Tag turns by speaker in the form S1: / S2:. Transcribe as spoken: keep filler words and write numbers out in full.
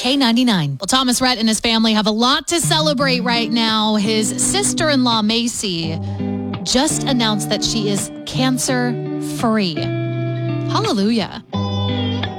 S1: K ninety-nine. Well, Thomas Rhett and his family have a lot to celebrate right now. His sister-in-law, Macy, just announced that she is cancer-free. Hallelujah.